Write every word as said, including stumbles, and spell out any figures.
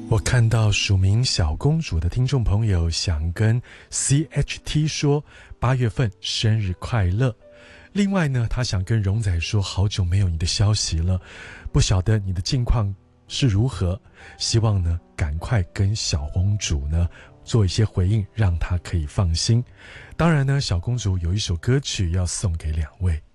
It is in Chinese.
我看到署名小公主的听众朋友想跟 C H T 说八月份生日快乐。另外呢，他想跟荣仔说好久没有你的消息了，不晓得你的近况是如何，希望呢赶快跟小公主呢做一些回应，让她可以放心。当然呢，小公主有一首歌曲要送给两位。